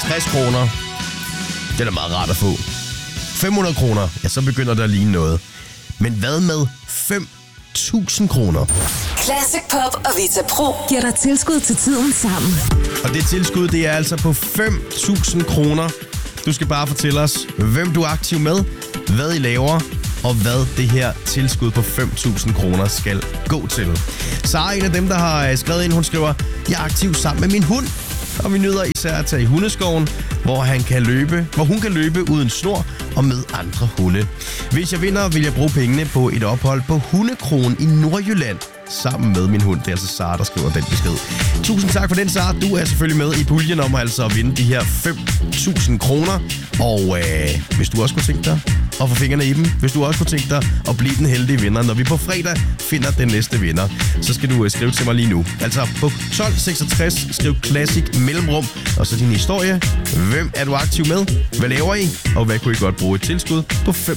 50 kroner, det er da meget rart at få. 500 kroner, ja, så begynder der at ligne noget. Men hvad med 5.000 kroner? Classic Pop og Vita Pro giver dig tilskud til tiden sammen. Og det tilskud, det er altså på 5.000 kroner. Du skal bare fortælle os, hvem du er aktiv med, hvad I laver, og hvad det her tilskud på 5.000 kroner skal gå til. Sara er en af dem, der har skrevet ind. Hun skriver, jeg er aktiv sammen med min hund, og vi nyder især at tage i hundeskoven, hvor hun kan løbe uden snor og med andre hunde. Hvis jeg vinder, vil jeg bruge pengene på et ophold på Hundekronen i Nordjylland sammen med min hund. Det er altså Sara, der skriver den besked. Tusind tak for den, Sara. Du er selvfølgelig med i puljen om altså at vinde de her 5.000 kroner. Og hvis du også kunne tænke dig at få fingrene i dem, hvis du også kunne tænke dig at blive den heldige vinder, når vi på fredag finder den næste vinder, så skal du skrive til mig lige nu. Altså på 1266, skriv Classic mellemrum, og så din historie. Hvem er du aktiv med? Hvad laver I? Og hvad kunne I godt bruge et tilskud på